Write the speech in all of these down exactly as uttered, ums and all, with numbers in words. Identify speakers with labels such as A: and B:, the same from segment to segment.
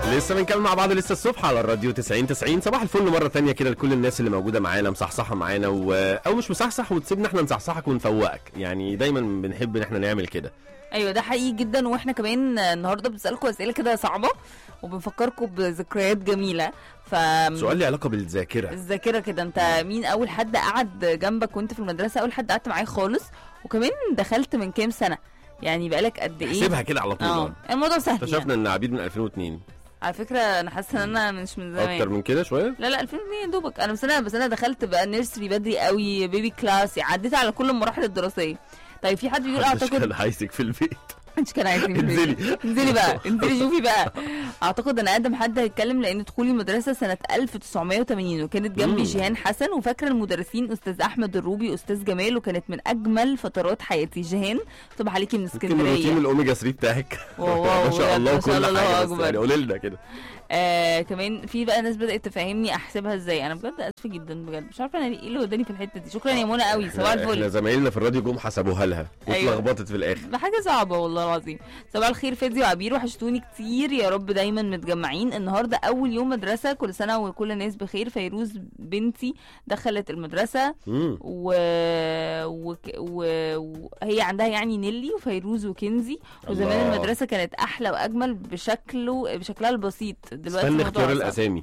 A: لسه بنكمل مع بعض لسه الصبح على الراديو تسعين تسعين. صباح الفل مرة تانية كده لكل الناس اللي موجودة معانا مصحصحة معانا و... أو مش مصحصح وتسيبنا احنا نصحصحك ونفوقك، يعني دايما بنحب ان احنا نعمل كده.
B: ايوه ده حقيقي جدا، واحنا كمان النهارده بنسالكم اسئله كده صعبه وبنفكركم بذكريات جميله. ف
A: سؤال لي علاقة بالذاكرة.
B: الذاكره كده، انت مين اول حد قعد جنبك وانت في المدرسه؟ اول حد قعدت معاه خالص، وكمان دخلت من كام سنه؟ يعني بقالك قد ايه؟
A: احسبها كده على طول.
B: اه الموضوع سهل.
A: اكتشفنا
B: يعني.
A: ان عبيد من ألفين واثنين.
B: على فكره انا حاسه ان انا مش من زمان
A: اكتر من كده شويه.
B: لا لا ألفين واثنين يا دوبك. انا بس انا بس انا دخلت بقى نيرسري بدري قوي، بيبي كلاس، عديت على كل المراحل الدراسيه. طيب في حد بيقول اعتقد
A: كان عايزك في البيت.
B: مش كان عايزني
A: انزلي
B: انزلي بقى انزلي شوفي بقى. اعتقد انا اقدم حد هيتكلم لان دخولي المدرسه سنه ألف وتسعمية وتمانين، وكانت جنبي جيهان حسن، وفاكره المدرسين استاذ احمد الروبي استاذ جمال، وكانت من اجمل فترات حياتي. جيهان صباح عليكي من اسكندريه.
A: الروتين الاوميجا ثلاثة بتاعك ما شاء الله وكل حاجه، بس يعني قولي لنا كده.
B: آه كمان في بقى ناس بدات تفهمني احسبها ازاي. انا بجد اسفه جدا بجد، مش عارفه انا ايه اللي وداني في الحته دي. شكرا يا منى قوي، صباح الفل.
A: احنا زمايلنا في الراديو جم حسبوها لها واتلخبطت أيوة. في الاخر
B: بحاجه صعبه والله العظيم. صباح الخير فادي وعبير، وحشتوني كتير، يا رب دايما متجمعين. النهارده اول يوم مدرسه، كل سنه وكل الناس بخير. فيروز بنتي دخلت المدرسه و... و... و... وهي عندها يعني نيلي وفيروز وكنزي، وزمان المدرسه كانت احلى واجمل بشكله بشكلها البسيط. دلوقتي
A: استنى اختيار الاسامي.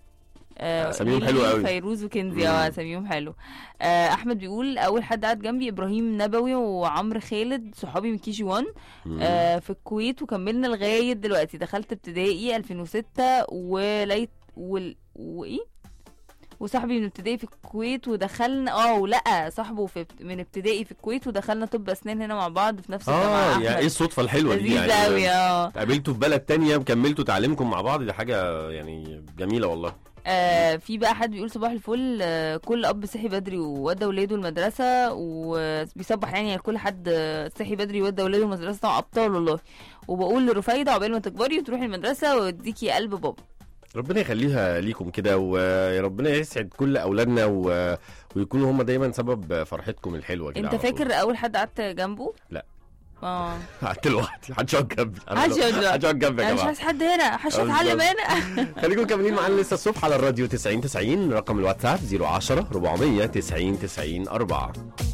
B: آه
A: اساميهم حلو قوي.
B: فيروز وكنزي اه اساميهم حلو. آه احمد بيقول اول حد قعد جنبي ابراهيم نبوي وعمرو خالد، صحابي من كي جي واحد آه في الكويت، وكملنا لغايه دلوقتي. دخلت ابتدائي ألفين وستة وليت وال... وايه وصاحبي من ابتدائي في الكويت ودخلنا اه ولا صاحبه في من ابتدائي في الكويت ودخلنا طب اسنان هنا مع بعض في نفس الجامعه.
A: اه يعني ايه الصدفه الحلوه دي يعني؟
B: قوي اه
A: قابلتوا في بلد تانية وكملتوا تعليمكم مع بعض، دي حاجه يعني جميله والله.
B: آه في بقى حد بيقول صباح الفل، آه كل اب صحي بدري وودى ولاده المدرسه، وبيصبح يعني على كل حد صحي بدري وودى ولاده المدرسه، طبعا ابطال والله. وبقول لرفايده عقبال ما تكبري وتروحي المدرسه واديكي قلب بابا. ربنا
A: يخليها ليكم كده، ويا ربنا يسعد كل اولادنا و... ويكونوا هم دايما سبب فرحتكم الحلوه كده.
B: انت فاكر اول حد قعدت جنبه؟
A: لا
B: اه
A: قعدت لوحدي. محدش يقعد جنبي،
B: محدش
A: يقعد جنبي يا
B: جماعه، مش عايز حد هنا، محدش يتعلم هنا.
A: خليكم كاملين معانا لسه الصبح على الراديو تسعين تسعين. رقم الواتساب صفر عشرة أربعمية تسعين تسعين أربعة.